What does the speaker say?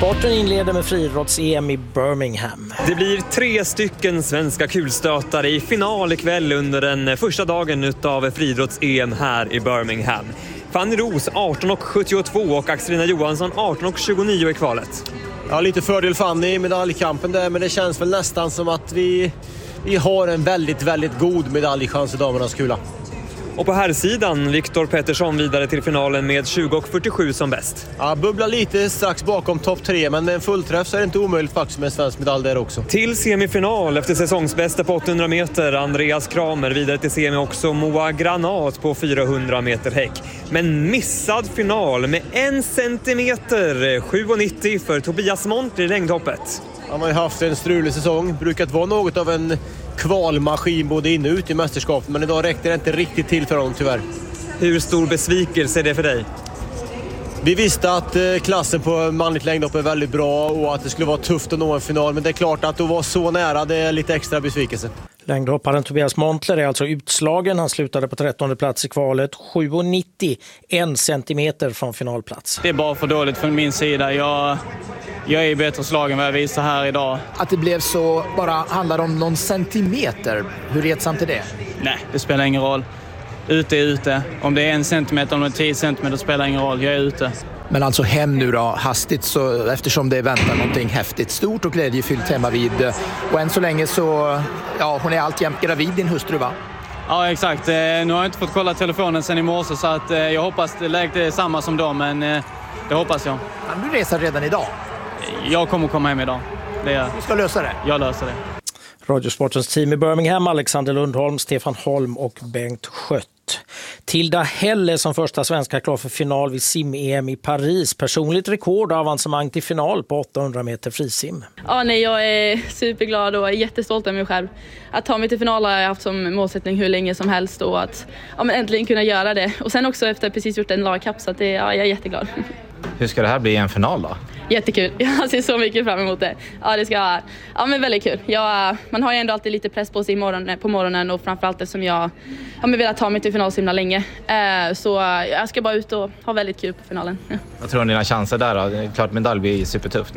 Sporten inleder med friidrotts-EM i Birmingham. Det blir 3 stycken svenska kulstötare i final ikväll under den första dagen av friidrotts-EM här i Birmingham. Fanny Roos 18,72 och Axelina Johansson 18,29 i kvalet. Ja, lite fördel Fanny i medaljkampen där, men det känns väl nästan som att vi har en väldigt, väldigt god medaljchans i damernas kula. Och på här sidan Viktor Pettersson vidare till finalen med 20,47 som bäst. Ja, bubblar lite strax bakom topp 3, men med en fullträff så är det inte omöjligt faktiskt med en svensk medalj där också. Till semifinal efter säsongsbästa på 800 meter Andreas Kramer, vidare till semi också Moa Granat på 400 meter häck. Men missad final med 1 centimeter, 7,90 för Tobias Montler i längdhoppet. Han har ju haft en strulig säsong, brukat vara något av en kvalmaskin både inne och ut i mästerskapet, men idag räckte det inte riktigt till för honom tyvärr. Hur stor besvikelse är det för dig? Vi visste att klassen på manligt längdhopp är väldigt bra och att det skulle vara tufft att nå en final, men det är klart att att vara så nära, det är lite extra besvikelse. Längdhopparen Tobias Montler är alltså utslagen. Han slutade på 13:e plats i kvalet, 7,90, 1 centimeter från finalplats. Det är bara för dåligt från min sida. Jag är i bättre slag än vad jag visar här idag. Att det blev så bara handlar om någon centimeter. Hur retsamt är det? Nej, det spelar ingen roll. Ute är ute. Om det är 1 centimeter eller 10 centimeter spelar ingen roll. Jag är ute. Men alltså hem nu då, hastigt, så, eftersom det väntar någonting häftigt, stort och glädjefyllt hemma vid. Och än så länge så, ja, hon är alltjämt gravid, din hustru, va? Ja, exakt. Nu har jag inte fått kolla telefonen sen i morse, så att jag hoppas det läget är samma som dem, men det hoppas jag. Kan du resa redan idag? Jag kommer komma hem idag. Du ska lösa det? Jag löser det. Radiosportens team i Birmingham, Alexander Lundholm, Stefan Holm och Bengt Schött. Tilda Helle som första svenska klar för final vid sim-EM i Paris. Personligt rekord och avancemang till final på 800 meter frisim. Ja, nej, jag är superglad och jättestolt över mig själv. Att ta mig till final har jag haft som målsättning hur länge som helst och att äntligen kunna göra det. Och sen också efter precis gjort en lagkapp, så att jag är jätteglad. Hur ska det här bli en final då? Jättekul. Jag ser så mycket fram emot det. Ja, det ska men väldigt kul. Man har ju ändå alltid lite press på sig på morgonen och framförallt eftersom jag vill ta mig till final så himla länge. Så jag ska bara ut och ha väldigt kul på finalen. Ja. Vad tror du om dina chanser där då? Klart medalj blir supertufft.